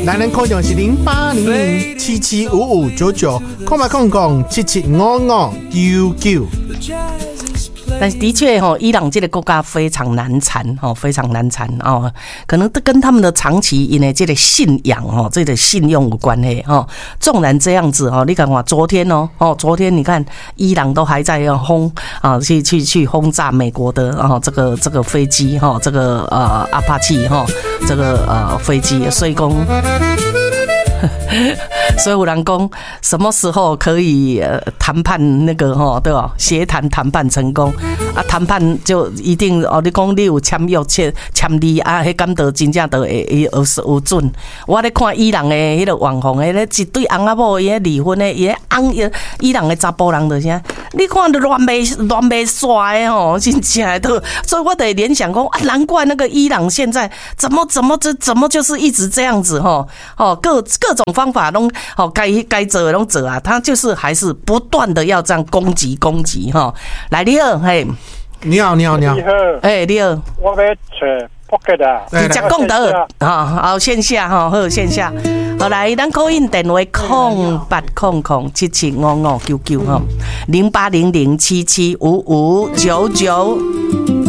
咱的口用是0800775599，0800775599。 但是的确伊朗这个国家非常难缠非常难缠可能跟他们的长期因为这个信仰这个信用有关系纵然这样子你看昨天你看伊朗都还在去轰炸美国的这个飞机这个阿帕奇这个飞机，所以讲。所以有人讲什么时候可以谈判那个对吧？协谈谈判成功谈判就一定你讲你有签约签字迄敢就真正就会有准。我咧看伊朗的迄个网红的咧一对翁仔某伊离婚的伊伊朗的查甫人就啥，你看都乱袂煞的真正都，所以我得联想讲难怪那个伊朗现在怎么就是一直这样子各种方法都该做的都做啊，他就是还是不断的要这样攻击来，你好，嘿， 你好， 你好， 你好，我要找 Pocket 啊， 你讲讲得好线下好线下，好来，咱call in电话08007755990800775599。